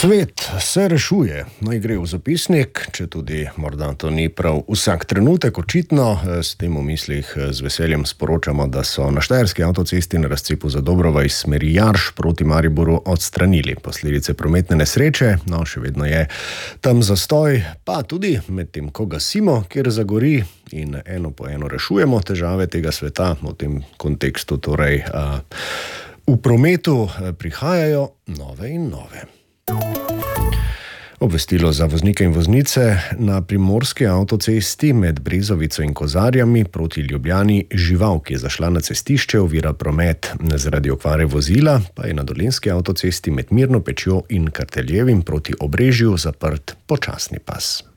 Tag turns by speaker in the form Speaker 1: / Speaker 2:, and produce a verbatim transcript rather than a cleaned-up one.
Speaker 1: Svet se rešuje, naj gre v zapisnik, če tudi morda to ni prav vsak trenutek. Očitno s tem v mislih z veseljem sporočamo, da so na štajerski avtocesti na razcepu Zadobrova iz smeri Jarš proti Mariboru odstranili posledice prometne nesreče. No, še vedno je tam zastoj, pa tudi med tem, ko gasimo, kjer zagori in eno po eno rešujemo težave tega sveta. V tem kontekstu torej a, v prometu prihajajo nove in nove. Obvestilo za voznike in voznice: na primorski avtocesti med Brezovico in Kozarjami proti Ljubljani žival, ki je zašla na cestišče, ovira promet. Zaradi okvare vozila pa je na dolenjski avtocesti med Mirno Pečjo in Karteljevim proti Obrežju zaprt počasni pas.